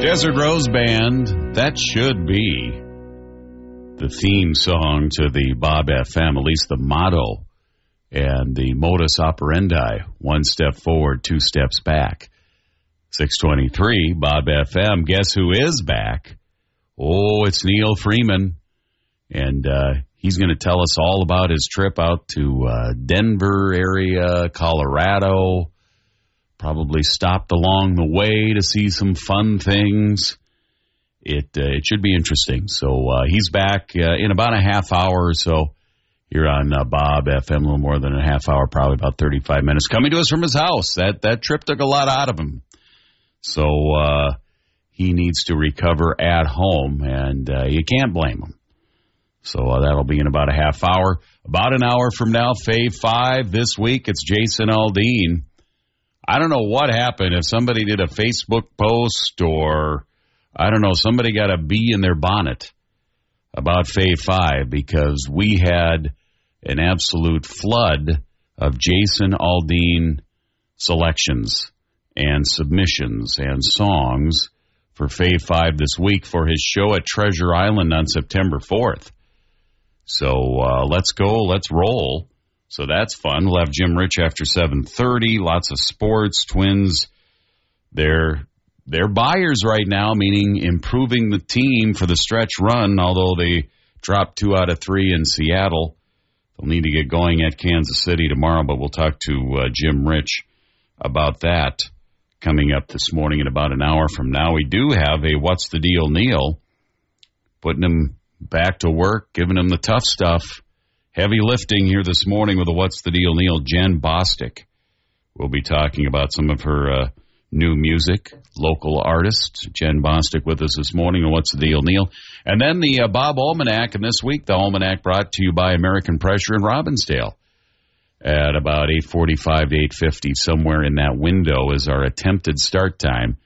Desert Rose Band, that should be the theme song to the Bob FM, at least the motto and the modus operandi. One step forward, two steps back. 623, Bob FM. Guess who is back? Oh, it's Neil Freeman. And he's going to tell us all about his trip out to Denver area, Colorado. Probably stopped along the way to see some fun things. It should be interesting. So he's back in about a half hour or so here on Bob FM, a little more than a half hour, probably about 35 minutes. Coming to us from his house. That trip took a lot out of him. So he needs to recover at home, and you can't blame him. So that'll be in about a half hour. About an hour from now, Fave 5 this week, it's Jason Aldean. I don't know what happened. If somebody did a Facebook post or, I don't know, somebody got a bee in their bonnet about Fave 5 because we had an absolute flood of Jason Aldean selections and submissions and songs for Fave 5 this week for his show at Treasure Island on September 4th. So let's go, let's roll. So that's fun. We'll have Jim Rich after 7:30. Lots of sports. Twins, they're buyers right now, meaning improving the team for the stretch run, although they dropped 2 out of 3 in Seattle. They'll need to get going at Kansas City tomorrow, but we'll talk to Jim Rich about that coming up this morning in about an hour from now. We do have a What's the Deal, Neil, putting him back to work, giving him the tough stuff. Heavy lifting here this morning with a What's the Deal, Neil. Jen Bostic will be talking about some of her new music, local artist. Jen Bostic with us this morning on What's the Deal, Neil. And then the Bob Almanac, and this week the Almanac brought to you by American Pressure in Robbinsdale at about 8:45 to 8:50, somewhere in that window is our attempted start time.